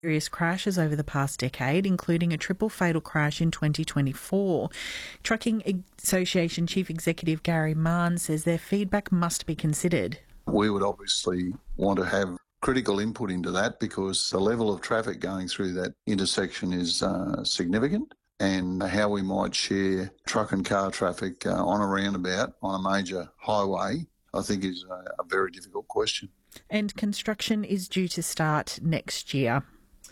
serious crashes over the past decade, including a triple fatal crash in 2024. Trucking Association Chief Executive Gary Mann says their feedback must be considered. We would obviously want to have critical input into that because the level of traffic going through that intersection is significant, and how we might share truck and car traffic on a roundabout on a major highway, I think is a very difficult question. And construction is due to start next year.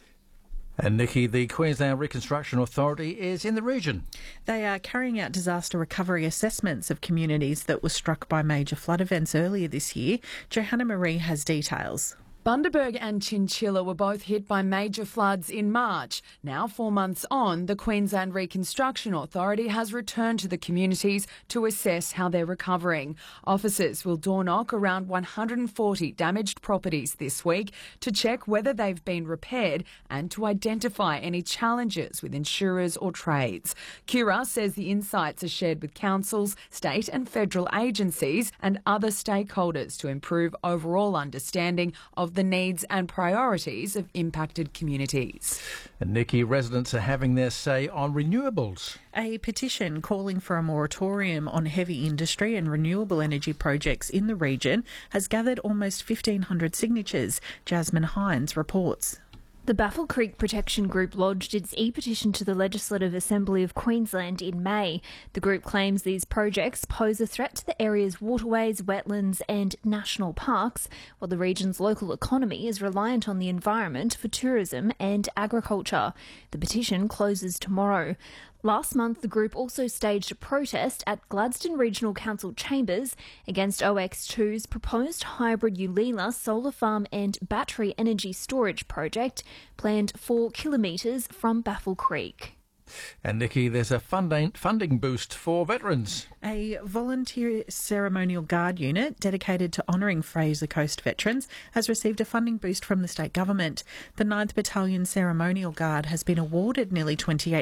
And Nikki, the Queensland Reconstruction Authority is in the region. They are carrying out disaster recovery assessments of communities that were struck by major flood events earlier this year. Johanna Marie has details. Bundaberg and Chinchilla were both hit by major floods in March. Now, 4 months on, the Queensland Reconstruction Authority has returned to the communities to assess how they're recovering. Officers will door knock around 140 damaged properties this week to check whether they've been repaired and to identify any challenges with insurers or trades. Cura says the insights are shared with councils, state and federal agencies and other stakeholders to improve overall understanding of the needs and priorities of impacted communities. And Nikki, residents are having their say on renewables. A petition calling for a moratorium on heavy industry and renewable energy projects in the region has gathered almost 1,500 signatures. Jasmine Hines reports. The Baffle Creek Protection Group lodged its e-petition to the Legislative Assembly of Queensland in May. The group claims these projects pose a threat to the area's waterways, wetlands and national parks, while the region's local economy is reliant on the environment for tourism and agriculture. The petition closes tomorrow. Last month, the group also staged a protest at Gladstone Regional Council chambers against OX2's proposed hybrid Ulila solar farm and battery energy storage project planned 4 kilometres from Baffle Creek. And Nikki, there's a funding boost for veterans. A volunteer ceremonial guard unit dedicated to honouring Fraser Coast veterans has received a funding boost from the state government. The 9th Battalion Ceremonial Guard has been awarded nearly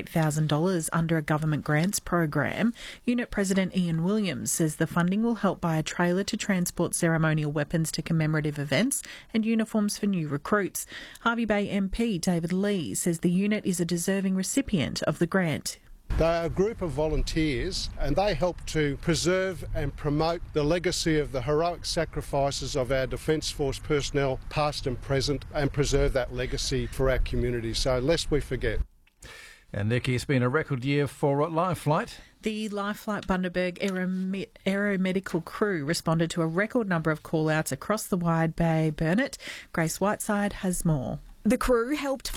$28,000 under a government grants program. Unit President Ian Williams says the funding will help buy a trailer to transport ceremonial weapons to commemorative events and uniforms for new recruits. Hervey Bay MP David Lee says the unit is a deserving recipient of the grant. They're a group of volunteers and they help to preserve and promote the legacy of the heroic sacrifices of our Defence Force personnel, past and present, and preserve that legacy for our community. So lest we forget. And Nikki, it's been a record year for Life Flight. The Life Flight Bundaberg aeromedical crew responded to a record number of call-outs across the Wide Bay Burnett. Grace Whiteside has more. The crew helped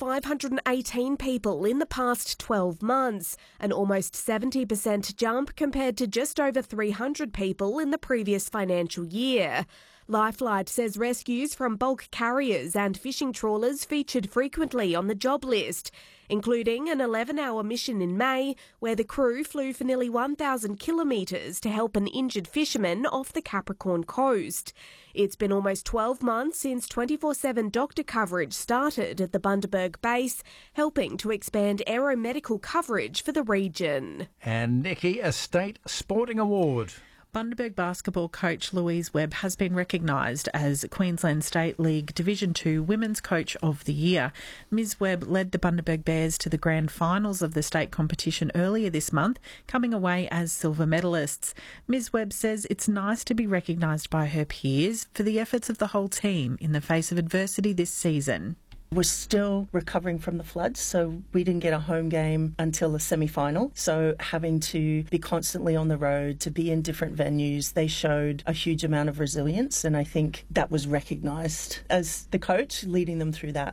518 people in the past 12 months, an almost 70% jump compared to just over 300 people in the previous financial year. Lifelight says rescues from bulk carriers and fishing trawlers featured frequently on the job list, including an 11-hour mission in May where the crew flew for nearly 1,000 kilometres to help an injured fisherman off the Capricorn coast. It's been almost 12 months since 24/7 doctor coverage started at the Bundaberg base, helping to expand aeromedical coverage for the region. And Nikki, a state sporting award. Bundaberg basketball coach Louise Webb has been recognised as Queensland State League Division 2 Women's Coach of the Year. Ms Webb led the Bundaberg Bears to the grand finals of the state competition earlier this month, coming away as silver medalists. Ms Webb says it's nice to be recognised by her peers for the efforts of the whole team in the face of adversity this season. We're still recovering from the floods, so we didn't get a home game until the semi-final. So having to be constantly on the road, to be in different venues, they showed a huge amount of resilience, and I think that was recognised as the coach leading them through that.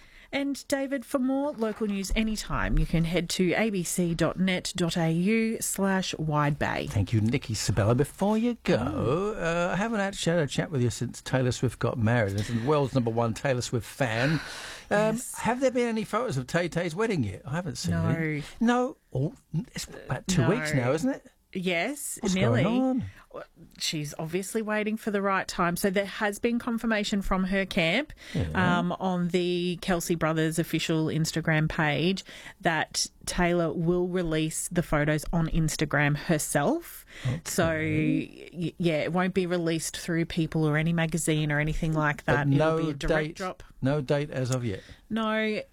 And David, for more local news anytime, you can head to abc.net.au/widebay. Thank you, Nikki Sabella. Before you go, I haven't actually had a chat with you since Taylor Swift got married. As the world's #1 Taylor Swift fan. Yes. Have there been any photos of Tay-Tay's wedding yet? I haven't seen No. it. No. Oh, it's about 2 weeks now, isn't it? Yes, What's Nilly. going on? She's obviously waiting for the right time. So there has been confirmation from her camp on the Kelsey Brothers official Instagram page that Taylor will release the photos on Instagram herself. Okay. So, yeah, it won't be released through People or any magazine or anything like that. But It'll be a direct drop. No date as of yet? No,